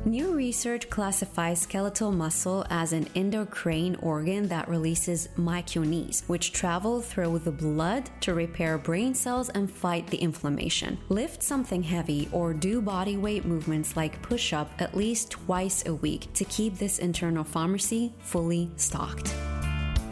New research classifies skeletal muscle as an endocrine organ that releases myokinase, which travel through the blood to repair brain cells and fight the inflammation. Lift something heavy or do body weight movements like push-up at least twice a week to keep this internal pharmacy fully stocked.